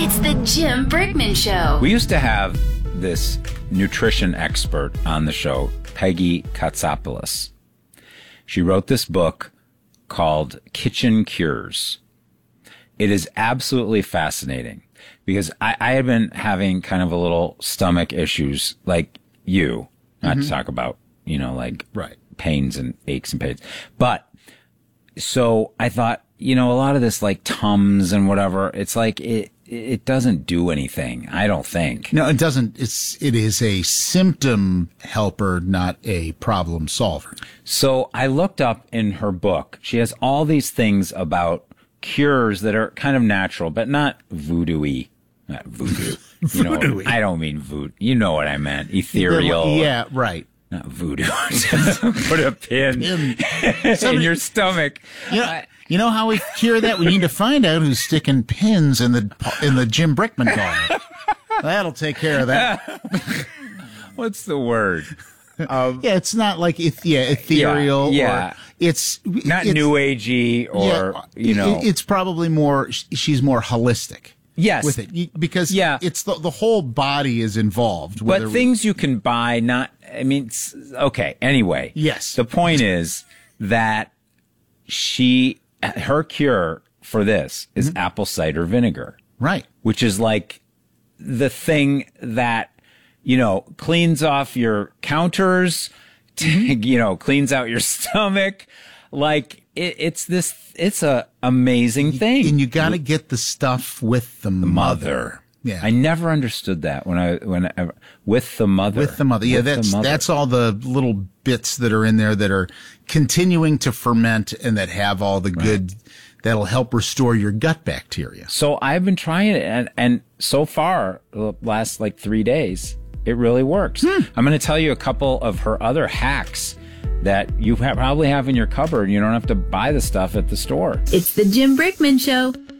It's the Jim Brickman Show. We used to have this nutrition expert on the show, Peggy Katsopoulos. She wrote this book called Kitchen Cures. It is absolutely fascinating because I had been having kind of a little stomach issues like you, not to talk about, Right. pains and aches and pains. But so I thought, a lot of this like Tums and whatever, it's like it doesn't do anything, I don't think. No, it doesn't. It is a symptom helper, not a problem solver. So I looked up in her book. She has all these things about cures that are kind of natural, but not voodoo-y. Not voodoo. Voodoo-y. I don't mean voodoo. You know what I meant. Ethereal. Yeah, right. Not voodoo. Put a pin in your stomach. You know how we cure that? We need to find out who's sticking pins in the Jim Brickman collar. That'll take care of that. What's the word? It's not like ethereal. Yeah. Or it's New agey or, It's probably more, she's more holistic. Yes. With it. Because it's the whole body is involved. But things you can buy, okay. Anyway. Yes. The point is that her cure for this is apple cider vinegar. Right. Which is like the thing that, cleans off your counters, cleans out your stomach. Like it's a amazing thing. And you got to get the stuff with the mother. Yeah. I never understood that with the mother. With the mother. Yeah, that's all the little bits that are in there that are continuing to ferment and that have all the good, that'll help restore your gut bacteria. So I've been trying it and so far, the last 3 days, it really works. I'm going to tell you a couple of her other hacks that you probably have in your cupboard. You don't have to buy the stuff at the store. It's the Jim Brickman Show.